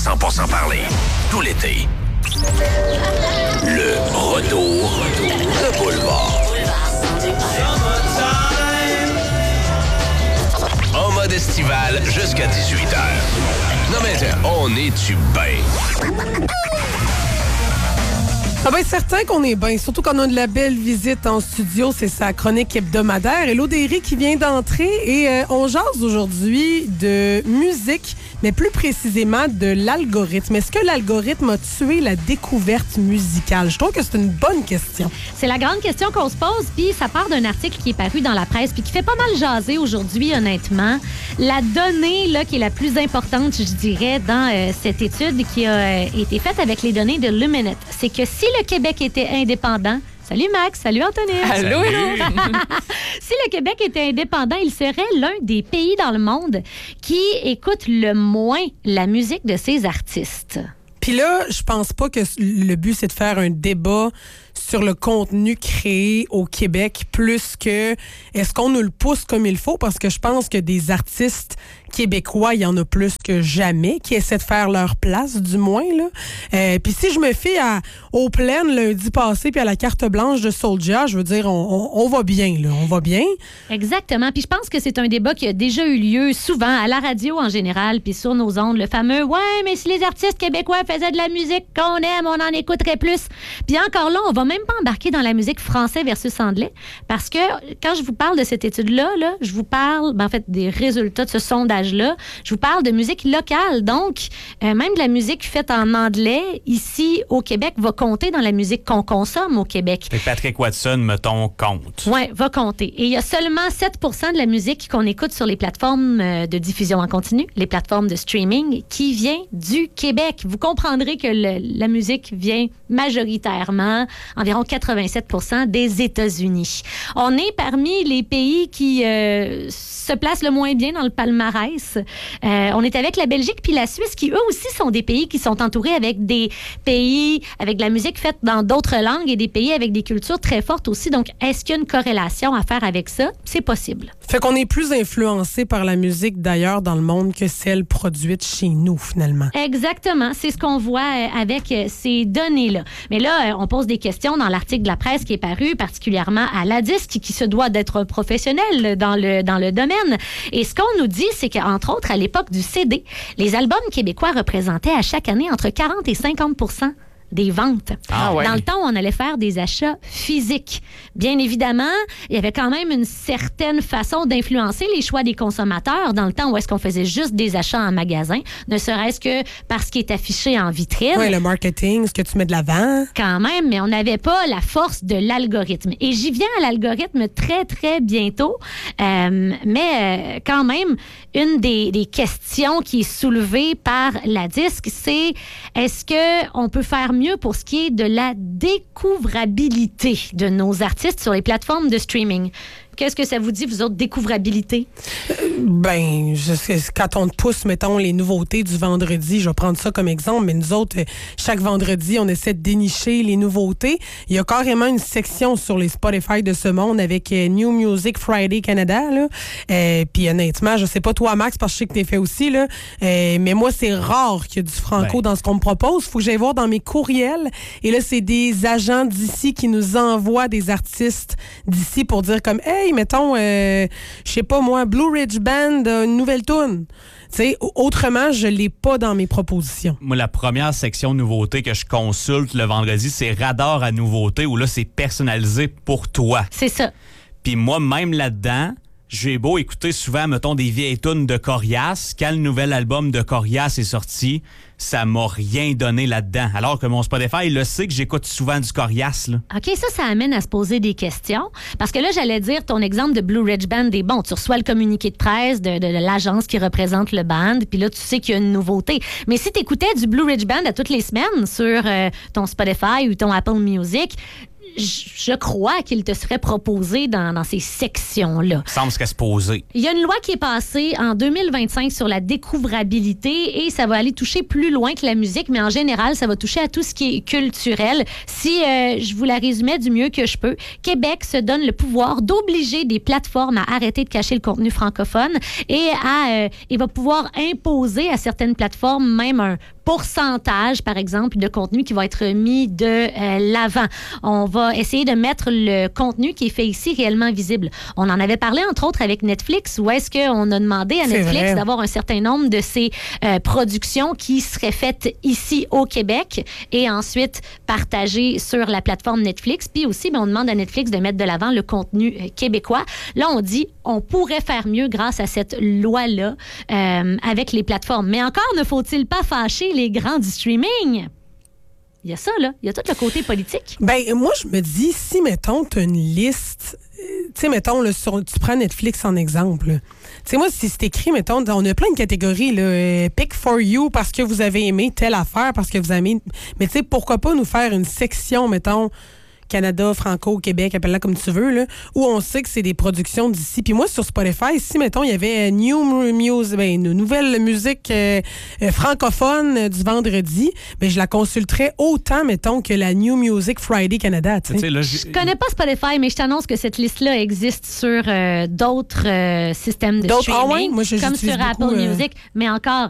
100% parler. Tout l'été. Le retour de Boulevard. En mode estival jusqu'à 18h. Non mais on est-tu bien? Ah ben certain qu'on est bien, surtout quand on a de la belle visite en studio, c'est sa chronique hebdomadaire. Hello Derry qui vient d'entrer et on jase aujourd'hui de musique, mais plus précisément de l'algorithme. Est-ce que l'algorithme a tué la découverte musicale? Je trouve que c'est une bonne question. C'est la grande question qu'on se pose, puis ça part d'un article qui est paru dans la presse puis qui fait pas mal jaser aujourd'hui, honnêtement. La donnée là, qui est la plus importante, je dirais, dans cette étude qui a été faite avec les données de Luminate, c'est que si le Québec était indépendant, salut Max, salut Anthony. Allô, hello. Si le Québec était indépendant, il serait l'un des pays dans le monde qui écoute le moins la musique de ses artistes. Puis là, je pense pas que le but, c'est de faire un débat sur le contenu créé au Québec plus que est-ce qu'on nous le pousse comme il faut, parce que je pense que des artistes québécois, il y en a plus que jamais qui essaient de faire leur place, du moins, là. Puis si je me fie aux plaines lundi passé puis à la carte blanche de Soulja, je veux dire, on va bien, là. On va bien. Exactement. Puis je pense que c'est un débat qui a déjà eu lieu souvent à la radio en général puis sur nos ondes. Le fameux « Ouais, mais si les artistes québécois faisaient de la musique qu'on aime, on en écouterait plus. » Puis encore là, on va même pas embarquer dans la musique français versus anglais parce que quand je vous parle de cette étude-là, je vous parle en fait des résultats de ce sondage-là. Je vous parle de musique locale. Donc, même de la musique faite en anglais ici au Québec va compter dans la musique qu'on consomme au Québec. Fait que Patrick Watson, mettons, compte. Oui, va compter. Et il y a seulement 7% de la musique qu'on écoute sur les plateformes de diffusion en continu, les plateformes de streaming, qui vient du Québec. Vous comprendrez que la musique vient majoritairement, environ 87% des États-Unis. On est parmi les pays qui se placent le moins bien dans le palmarès. On est avec la Belgique puis la Suisse, qui eux aussi sont des pays qui sont entourés avec des pays avec de la musique faite dans d'autres langues et des pays avec des cultures très fortes aussi. Donc, est-ce qu'il y a une corrélation à faire avec ça? C'est possible. Fait qu'on est plus influencé par la musique d'ailleurs dans le monde que celle produite chez nous, finalement. Exactement. C'est ce qu'on voit avec ces données-là. Mais là, on pose des questions dans l'article de la presse qui est paru, particulièrement à la disque, qui se doit d'être professionnel dans le domaine. Et ce qu'on nous dit, c'est qu'entre autres, à l'époque du CD, les albums québécois représentaient à chaque année entre 40 et 50% des ventes. Ah ouais. Dans le temps où on allait faire des achats physiques. Bien évidemment, il y avait quand même une certaine façon d'influencer les choix des consommateurs dans le temps où est-ce qu'on faisait juste des achats en magasin, ne serait-ce que parce qu'il est affiché en vitrine. Oui, le marketing, ce que tu mets de l'avant. Quand même, mais on n'avait pas la force de l'algorithme. Et j'y viens à l'algorithme très, très bientôt. Mais quand même, une des questions qui est soulevée par la disque, c'est est-ce qu'on peut faire mieux pour ce qui est de la découvrabilité de nos artistes sur les plateformes de streaming? Qu'est-ce que ça vous dit, vous autres, découvrabilité? Quand on te pousse, mettons, les nouveautés du vendredi, je vais prendre ça comme exemple, mais nous autres, chaque vendredi, on essaie de dénicher les nouveautés. Il y a carrément une section sur les Spotify de ce monde avec New Music Friday Canada, là. Puis honnêtement, je sais pas toi, Max, parce que je sais que t'es fait aussi, là. Mais moi, c'est rare qu'il y ait du franco dans ce qu'on me propose. Faut que j'aille voir dans mes courriels. Et là, c'est des agents d'ici qui nous envoient des artistes d'ici pour dire comme, hey, mettons, je sais pas moi, Blue Ridge Band, une nouvelle toune. T'sais, autrement, je l'ai pas dans mes propositions. Moi, la première section nouveautés que je consulte le vendredi, c'est Radar à nouveautés, où là, c'est personnalisé pour toi. C'est ça. Puis moi, même là-dedans, j'ai beau écouter souvent, mettons, des vieilles tunes de Corias. Quand le nouvel album de Corias est sorti, ça m'a rien donné là-dedans. Alors que mon Spotify, il le sait que j'écoute souvent du Corias, là. OK, ça amène à se poser des questions. Parce que là, j'allais dire, ton exemple de Blue Ridge Band est bon. Tu reçois le communiqué de presse de l'agence qui représente le band, puis là, tu sais qu'il y a une nouveauté. Mais si tu écoutais du Blue Ridge Band à toutes les semaines sur ton Spotify ou ton Apple Music, je crois qu'il te serait proposé dans ces sections-là. Il semble serait se poser. Il y a une loi qui est passée en 2025 sur la découvrabilité et ça va aller toucher plus loin que la musique, mais en général, ça va toucher à tout ce qui est culturel. Si je vous la résumais du mieux que je peux, Québec se donne le pouvoir d'obliger des plateformes à arrêter de cacher le contenu francophone et va pouvoir imposer à certaines plateformes même un pourcentage, par exemple, de contenu qui va être mis de l'avant. On va essayer de mettre le contenu qui est fait ici réellement visible. On en avait parlé, entre autres, avec Netflix, où est-ce qu'on a demandé à Netflix d'avoir un certain nombre de ses productions qui seraient faites ici au Québec et ensuite partagées sur la plateforme Netflix. Puis aussi, on demande à Netflix de mettre de l'avant le contenu québécois. Là, on dit on pourrait faire mieux grâce à cette loi-là avec les plateformes. Mais encore, ne faut-il pas fâcher les grands du streaming? Il y a ça, là. Il y a tout le côté politique. Ben moi, je me dis, si, mettons, tu as une liste, tu sais, mettons, là, tu prends Netflix en exemple. Tu sais, moi, si c'est écrit, mettons, on a plein de catégories, là, pick for you parce que vous avez aimé telle affaire, parce que vous avez aimé... Mais tu sais, pourquoi pas nous faire une section, mettons, Canada, Franco, Québec, appelle-la comme tu veux, là, où on sait que c'est des productions d'ici. Puis moi, sur Spotify, si, mettons, il y avait une nouvelle musique francophone du vendredi, ben, je la consulterais autant, mettons, que la New Music Friday Canada. Tu sais. Je connais pas Spotify, mais je t'annonce que cette liste-là existe sur d'autres systèmes de streaming, ah ouais? Moi, comme sur Apple Music, mais encore...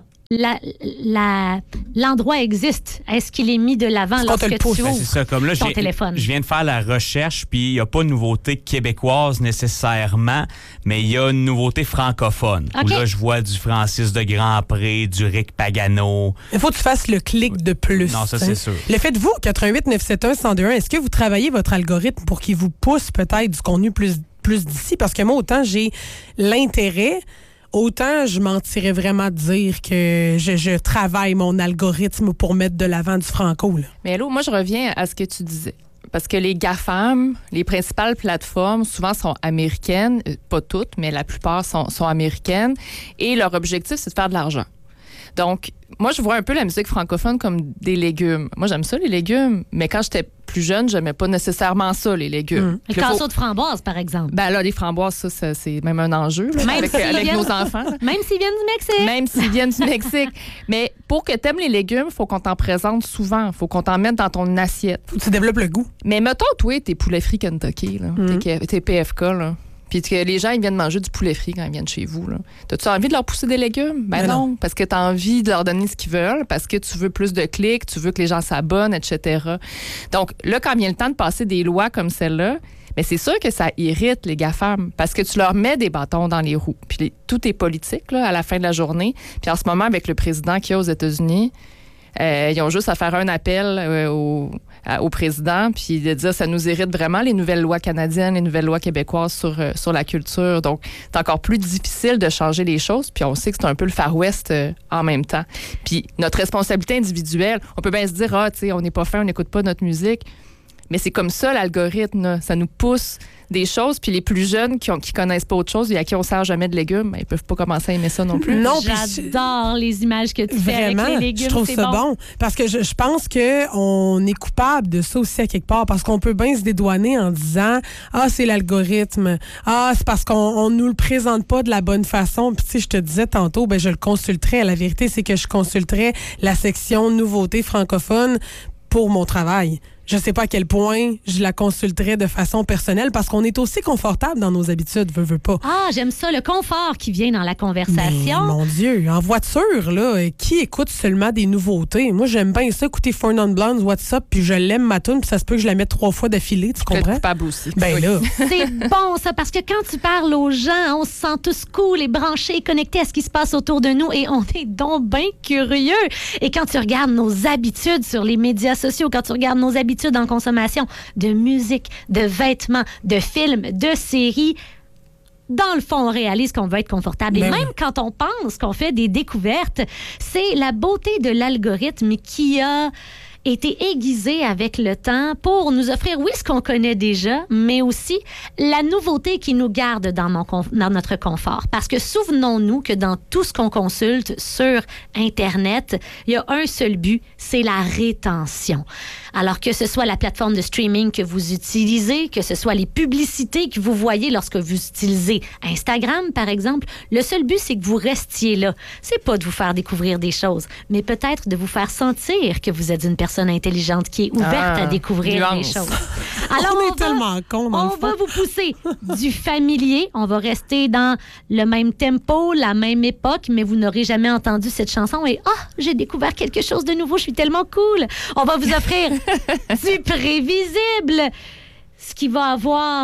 L'endroit existe. Est-ce qu'il est mis de l'avant lorsque tu ouvres c'est ça, comme là, ton téléphone? Je viens de faire la recherche, puis il n'y a pas de nouveauté québécoise nécessairement, mais il y a une nouveauté francophone. Okay. Où là, je vois du Francis de Grandpré, du Rick Pagano. Il faut que tu fasses le clic de plus. Non, ça, c'est sûr. Le faites-vous, 88 971 1021, est-ce que vous travaillez votre algorithme pour qu'il vous pousse peut-être du contenu plus d'ici? Parce que moi, autant j'ai l'intérêt... Autant je mentirais vraiment de dire que je travaille mon algorithme pour mettre de l'avant du franco. Là. Mais là, moi, je reviens à ce que tu disais. Parce que les GAFAM, les principales plateformes, souvent sont américaines. Pas toutes, mais la plupart sont américaines. Et leur objectif, c'est de faire de l'argent. Donc, moi, je vois un peu la musique francophone comme des légumes. Moi, j'aime ça, les légumes. Mais quand j'étais plus jeune, j'aimais pas nécessairement ça, les légumes. Le casseau de framboises, par exemple. Ben là, les framboises, ça c'est même un enjeu là, avec nos enfants. Là. Même s'ils viennent du Mexique. Même s'ils viennent du Mexique. Mais pour que t'aimes les légumes, il faut qu'on t'en présente souvent. Il faut qu'on t'en mette dans ton assiette. Faut que tu développes le goût. Mais mettons, toi, t'es poulet frit Kentucky, là. T'es PFK, là. Puis que les gens, ils viennent manger du poulet frit quand ils viennent chez vous. Là. T'as-tu envie de leur pousser des légumes? Ben non, parce que t'as envie de leur donner ce qu'ils veulent, parce que tu veux plus de clics, tu veux que les gens s'abonnent, etc. Donc là, quand vient le temps de passer des lois comme celle-là, mais c'est sûr que ça irrite les GAFAM, parce que tu leur mets des bâtons dans les roues. Puis tout est politique là, à la fin de la journée. Puis en ce moment, avec le président qu'il y a aux États-Unis, ils ont juste à faire un appel au président puis de dire ça nous irrite vraiment les nouvelles lois canadiennes, les nouvelles lois québécoises sur la culture. Donc, c'est encore plus difficile de changer les choses. Puis on sait que c'est un peu le Far West en même temps. Puis notre responsabilité individuelle, on peut bien se dire, tu sais, on n'est pas fin, on n'écoute pas notre musique. Mais c'est comme ça, l'algorithme. Là. Ça nous pousse des choses. Puis les plus jeunes qui connaissent pas autre chose et à qui on sert jamais de légumes, ben, ils peuvent pas commencer à aimer ça non plus. Non, j'adore les images que tu fais avec les légumes. Je trouve ça bon. Parce que je pense qu'on est coupable de ça aussi à quelque part. Parce qu'on peut bien se dédouaner en disant « Ah, c'est l'algorithme. Ah, c'est parce qu'on nous le présente pas de la bonne façon. » Puis tu sais, je te disais tantôt, ben je le consulterais. La vérité, c'est que je consulterais la section nouveautés francophones pour mon travail. Je sais pas à quel point je la consulterais de façon personnelle parce qu'on est aussi confortable dans nos habitudes, veux pas. Ah, j'aime ça, le confort qui vient dans la conversation. Mais, mon Dieu, en voiture, là, qui écoute seulement des nouveautés? Moi, j'aime bien ça, écouter Four Non Blondes, WhatsApp, puis je l'aime ma toune, puis ça se peut que je la mette 3 fois d'affilée, tu comprends? Coupable aussi. Ben là. C'est bon, ça, parce que quand tu parles aux gens, on se sent tous cool et branchés, connectés à ce qui se passe autour de nous, et on est donc bien curieux. Et quand tu regardes nos habitudes sur les médias sociaux, quand tu regardes nos habitudes en consommation de musique, de vêtements, de films, de séries, dans le fond, on réalise qu'on veut être confortable. Et même quand on pense qu'on fait des découvertes, c'est la beauté de l'algorithme qui a été aiguisé avec le temps pour nous offrir, oui, ce qu'on connaît déjà, mais aussi la nouveauté qui nous garde dans notre confort. Parce que souvenons-nous que dans tout ce qu'on consulte sur Internet, il y a un seul but, c'est la rétention. Alors que ce soit la plateforme de streaming que vous utilisez, que ce soit les publicités que vous voyez lorsque vous utilisez Instagram, par exemple, le seul but, c'est que vous restiez là. C'est pas de vous faire découvrir des choses, mais peut-être de vous faire sentir que vous êtes une personne intelligente qui est ouverte à découvrir des choses. Alors, on est tellement cons, dans le On fond. va vous pousser du familier. On va rester dans le même tempo, la même époque, mais vous n'aurez jamais entendu cette chanson et j'ai découvert quelque chose de nouveau, je suis tellement cool. On va vous offrir du prévisible, ce qui va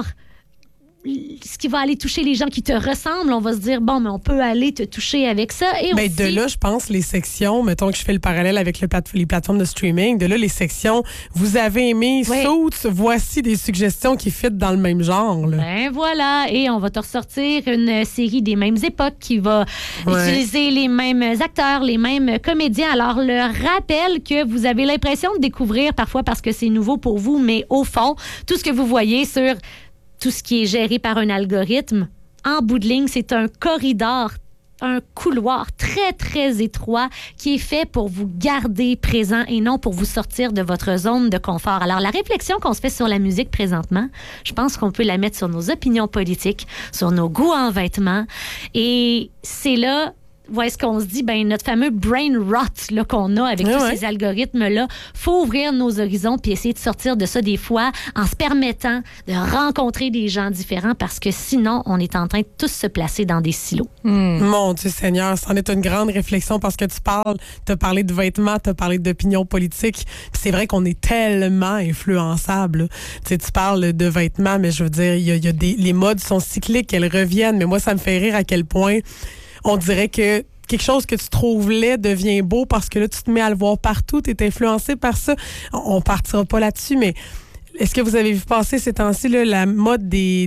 aller toucher les gens qui te ressemblent. On va se dire, bon, mais on peut aller te toucher avec ça. Et Ben, aussi... de là, je pense, les sections, mettons que je fais le parallèle avec les plateformes de streaming, de là, les sections, vous avez aimé Oui. Suits, voici des suggestions qui fit dans le même genre. Là. Ben voilà, et on va te ressortir une série des mêmes époques qui va utiliser les mêmes acteurs, les mêmes comédiens. Alors, le rappel que vous avez l'impression de découvrir parfois parce que c'est nouveau pour vous, mais au fond, tout ce que vous voyez sur tout ce qui est géré par un algorithme, en bout de ligne, c'est un corridor, un couloir très, très étroit qui est fait pour vous garder présent et non pour vous sortir de votre zone de confort. Alors, la réflexion qu'on se fait sur la musique présentement, je pense qu'on peut la mettre sur nos opinions politiques, sur nos goûts en vêtements. Et c'est là où est-ce qu'on se dit, ben notre fameux brain rot là, qu'on a avec tous ces algorithmes-là, faut ouvrir nos horizons puis essayer de sortir de ça des fois en se permettant de rencontrer des gens différents parce que sinon, on est en train de tous se placer dans des silos. Mon Dieu Seigneur, c'en est une grande réflexion parce que t'as parlé de vêtements, t'as parlé d'opinion politique. Puis c'est vrai qu'on est tellement influençable. Tu sais, tu parles de vêtements, mais je veux dire, les modes sont cycliques, elles reviennent. Mais moi, ça me fait rire à quel point on dirait que quelque chose que tu trouves laid devient beau parce que là, tu te mets à le voir partout, tu es influencé par ça. On partira pas là-dessus, mais est-ce que vous avez vu passer ces temps-ci, là, la mode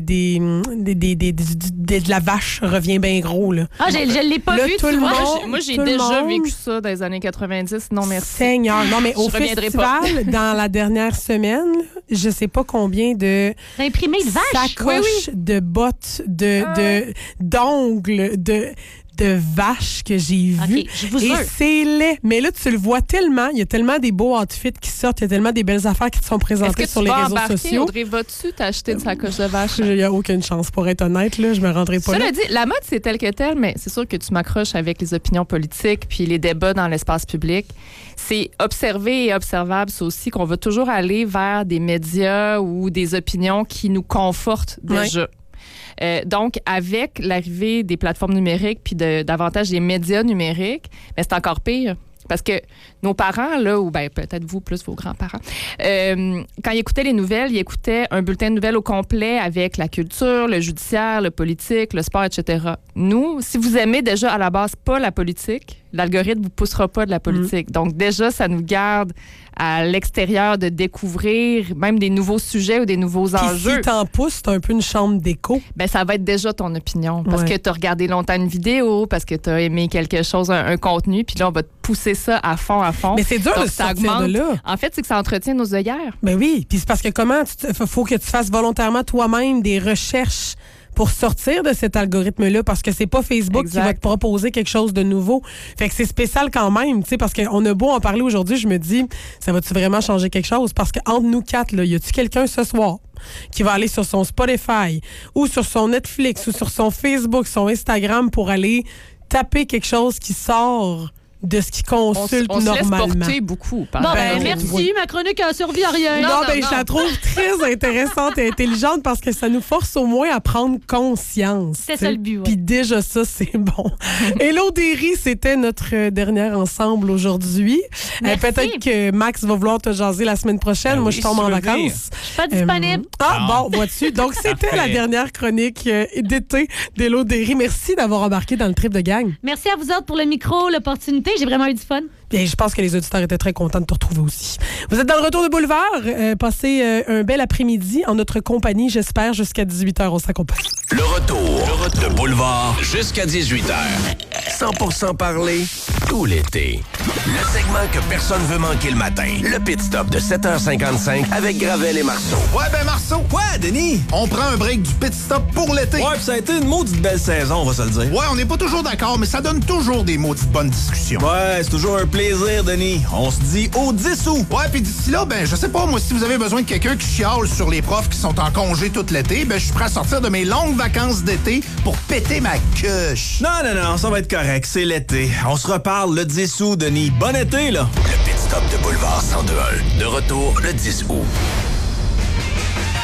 de la vache revient bien gros, là? Ah, je l'ai pas Là, vu, tout tu le vois. monde- Moi, j'ai tout le déjà monde- vécu ça dans les années 90. Non, merci. Seigneur. Non, mais au Je reviendrai pas. festival, dans la dernière semaine, je sais pas combien de Imprimé de vache. sacoches, de bottes, d'ongles, de vaches que j'ai vues. OK, je vous Et jure. c'est laid. Mais là, tu le vois tellement. Il y a tellement des beaux outfits qui sortent. Il y a tellement des belles affaires qui te sont Est-ce présentées que sur tu les vas réseaux embarquer, sociaux. Audrey? Vas-tu t'acheter une sacoche de vache? Il n'y a aucune chance, pour être honnête. Là, je me rendrai pas là. Cela dit, la mode, c'est tel que tel, mais c'est sûr que tu m'accroches avec les opinions politiques puis les débats dans l'espace public. C'est observé et observable, ça aussi, qu'on va toujours aller vers des médias ou des opinions qui nous confortent déjà. Donc, avec l'arrivée des plateformes numériques puis davantage des médias numériques, ben, c'est encore pire. Parce que nos parents, là, ou ben, peut-être vous plus vos grands-parents, quand ils écoutaient les nouvelles, ils écoutaient un bulletin de nouvelles au complet avec la culture, le judiciaire, le politique, le sport, etc. Nous, si vous aimez déjà à la base pas la politique, l'algorithme vous poussera pas de la politique. Donc déjà, ça nous garde à l'extérieur de découvrir même des nouveaux sujets ou des nouveaux Puis enjeux. si t'en pousses, c'est un peu une chambre d'écho. Ben, ça va être déjà ton opinion. Parce que tu as regardé longtemps une vidéo, parce que tu as aimé quelque chose, un contenu, puis là, on va te pousser ça à fond, à fond. Mais c'est dur Donc, de ça sortir augmente. de là. En fait, c'est que ça entretient nos œillères. Ben oui, puis c'est parce que faut que tu fasses volontairement toi-même des recherches pour sortir de cet algorithme-là, parce que c'est pas Facebook qui va te proposer quelque chose de nouveau. Fait que c'est spécial quand même, tu sais, parce qu'on a beau en parler aujourd'hui, je me dis, ça va-tu vraiment changer quelque chose? Parce que entre nous quatre, là, y a-tu quelqu'un ce soir qui va aller sur son Spotify ou sur son Netflix ou sur son Facebook, son Instagram pour aller taper quelque chose qui sort de ce qu'il consulte On se laisse normalement? porter beaucoup. Par Bon, la- ben, merci. Ma chronique a servi à rien. Non, non, ben, non. je la trouve très intéressante et intelligente parce que ça nous force au moins à prendre conscience. C'est ça le but, ouais. Puis déjà, ça, c'est bon. Hello Derry, c'était notre dernière ensemble aujourd'hui. Merci. Peut-être que Max va vouloir te jaser la semaine prochaine. Ben Moi, oui, je tombe si en tu veux vacances. venir. Je suis pas disponible. Bon, vois-tu. Donc, c'était Parfait. la dernière chronique d'été d'Hello Derry. Merci d'avoir embarqué dans le trip de gang. Merci à vous autres pour le micro, l'opportunité. J'ai vraiment eu du fun. Bien, je pense que les auditeurs étaient très contents de te retrouver aussi. Vous êtes dans le retour de Boulevard. Passez un bel après-midi en notre compagnie, j'espère, jusqu'à 18h. On s'accompagne. Le retour de Boulevard jusqu'à 18h. 100% parler tout l'été. Le segment que personne veut manquer le matin. Le pit stop de 7h55 avec Gravel et Marceau. Ouais, ben Marceau. Ouais, Denis! On prend un break du pit stop pour l'été. Ouais, pis ça a été une maudite belle saison, on va se le dire. Ouais, on n'est pas toujours d'accord, mais ça donne toujours des maudites bonnes discussions. Ouais, c'est toujours un plaisir, Denis. On se dit au 10 août. Ouais, puis d'ici là, ben, je sais pas, moi, si vous avez besoin de quelqu'un qui chiale sur les profs qui sont en congé tout l'été, ben, je suis prêt à sortir de mes longues vacances d'été pour péter ma queuche. Non, ça va être correct, c'est l'été. On se reparle le 10 août, Denis. Bon été, là. Le pit stop de Boulevard 102.1. De retour le 10 août.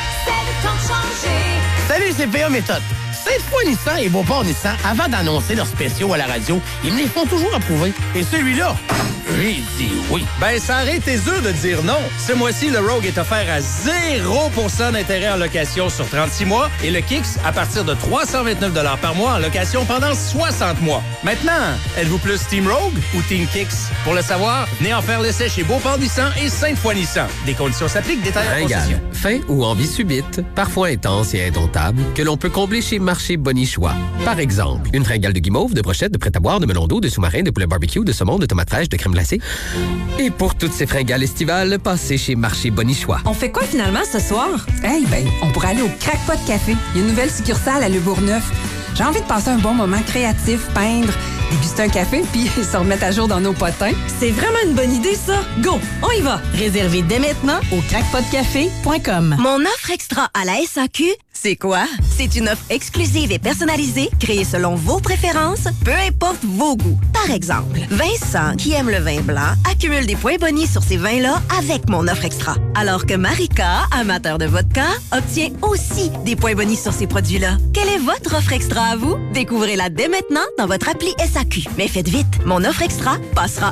temps de changer. Salut, c'est PA Méthode. Cette fois, Nissan et Beauport Nissan, avant d'annoncer leurs spéciaux à la radio, ils me les font toujours approuver. Et celui-là, lui, il dit oui. Ben, ça arrête tes œufs de dire non. Ce mois-ci, le Rogue est offert à 0% d'intérêt en location sur 36 mois et le Kicks à partir de 329 $ par mois en location pendant 60 mois. Maintenant, êtes-vous plus Team Rogue ou Team Kicks? Pour le savoir, venez en faire l'essai chez Beauport Nissan et Sainte-Foy Nissan. Des conditions s'appliquent, détails en concession. Faim ou envie subite, parfois intense et indomptable, que l'on peut combler chez Marché Bonichois. Par exemple, une fringale de guimauve, de brochettes, de prêt-à-boire, de melon d'eau, de sous-marin, de poulet barbecue, de saumon, de tomates fraîches, de crème glacée. Et pour toutes ces fringales estivales, passez chez Marché Bonichois. On fait quoi finalement ce soir? On pourrait aller au Crackpot Café. Il y a une nouvelle succursale à Le Bourgneuf. J'ai envie de passer un bon moment créatif, peindre, déguster un café, puis se remettre à jour dans nos potins. C'est vraiment une bonne idée, ça. Go, on y va. Réservez dès maintenant au crackpotcafé.com. Mon offre extra à la SAQ, c'est quoi? C'est une offre exclusive et personnalisée, créée selon vos préférences, peu importe vos goûts. Par exemple, Vincent, qui aime le vin blanc, accumule des points bonis sur ces vins-là avec mon offre extra. Alors que Marika, amateur de vodka, obtient aussi des points bonis sur ces produits-là. Quelle est votre offre extra à vous? Découvrez-la dès maintenant dans votre appli SAQ. Mais faites vite, mon offre extra passera